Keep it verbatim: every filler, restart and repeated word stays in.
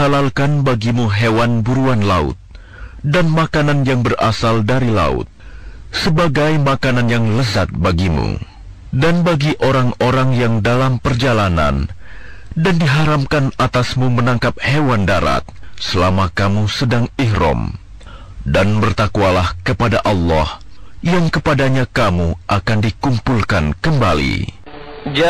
dihalalkan bagimu hewan buruan laut dan makanan yang berasal dari laut sebagai makanan yang lezat bagimu dan bagi orang-orang yang dalam perjalanan, dan diharamkan atasmu menangkap hewan darat selama kamu sedang ihram. Dan bertakwalah kepada Allah yang kepadanya kamu akan dikumpulkan kembali.